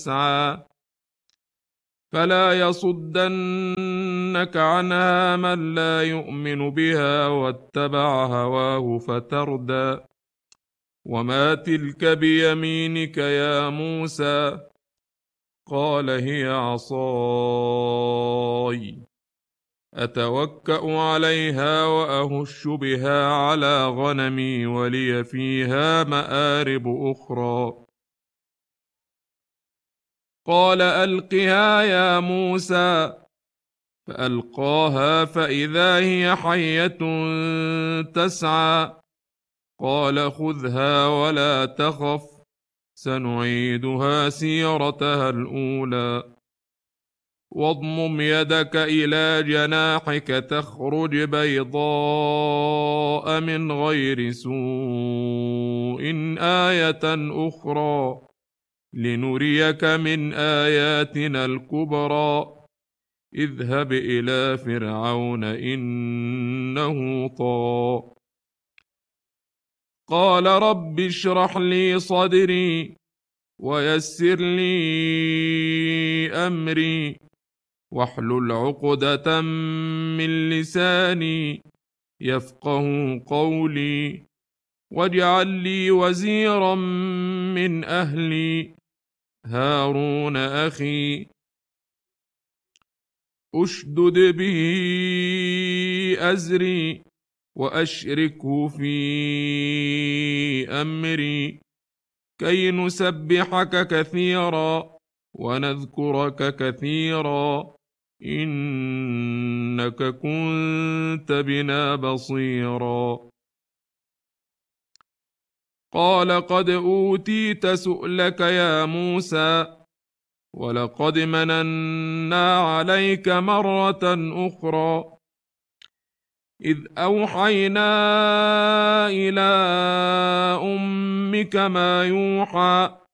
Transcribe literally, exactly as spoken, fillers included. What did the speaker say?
تسعى فلا يصدنك عنها من لا يؤمن بها واتبع هواه فتردى وما تلك بيمينك يا موسى قال هي عصاي أتوكأ عليها وأهش بها على غنمي ولي فيها مآرب أخرى قال ألقها يا موسى فألقاها فإذا هي حية تسعى قال خذها ولا تخف سنعيدها سيرتها الأولى واضمم يدك إلى جناحك تخرج بيضاء من غير سوء آية أخرى لنريك من آياتنا الكبرى اذهب إلى فرعون إنه طغى قال رب اشرح لي صدري ويسر لي أمري واحلل عقدة من لساني يفقه قولي واجعل لي وزيرا من أهلي هارون أخي أشدد به أزري وأشركه في أمري كي نسبحك كثيرا ونذكرك كثيرا إنك كنت بنا بصيرا قال قد أوتيت سؤلك يا موسى ولقد مننا عليك مرة أخرى إذ أوحينا إلى أمك ما يوحى